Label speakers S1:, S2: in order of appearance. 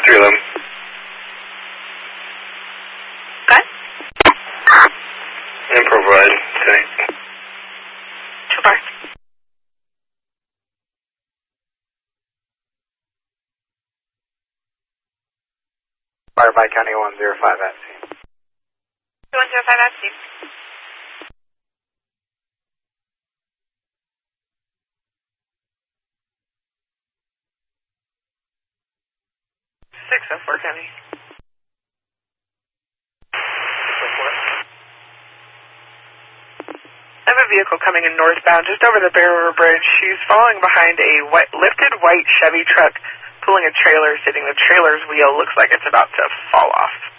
S1: three of them.
S2: Okay.
S1: And provide tonight.
S2: Sure.
S3: Fire by County 105 at scene.
S2: 105 at scene. Four County. I have a vehicle coming in northbound just over the Bear River Bridge. She's falling behind a lifted white Chevy truck pulling a trailer, sitting the trailer's wheel. Looks like it's about to fall off.